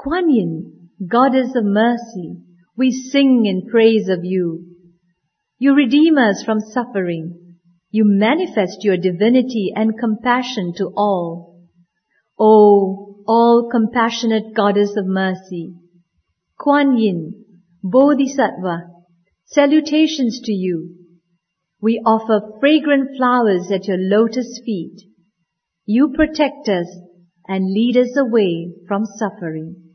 Kuan Yin, Goddess of Mercy, we sing in praise of you. You redeem us from suffering. You manifest your divinity and compassion to all. O all-compassionate Goddess of Mercy, Kuan Yin, Bodhisattva, salutations to you. We offer fragrant flowers at your lotus feet. You protect us and lead us away from suffering.